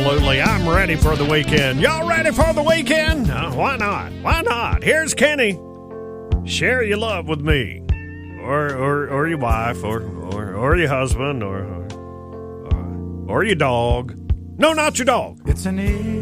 Absolutely. I'm ready for the weekend. Y'all ready for the weekend? Why not? Why not? Here's Kenny. Share your love with me. Or your wife, or your husband, or your dog. No, not your dog. It's an